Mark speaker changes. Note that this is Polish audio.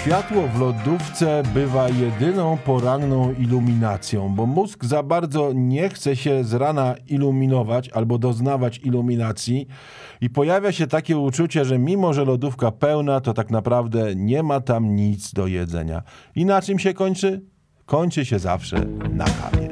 Speaker 1: Światło w lodówce bywa jedyną poranną iluminacją, bo mózg za bardzo nie chce się z rana iluminować albo doznawać iluminacji i pojawia się takie uczucie, że mimo, że lodówka pełna, to tak naprawdę nie ma tam nic do jedzenia. I na czym się kończy? Kończy się zawsze na kawie.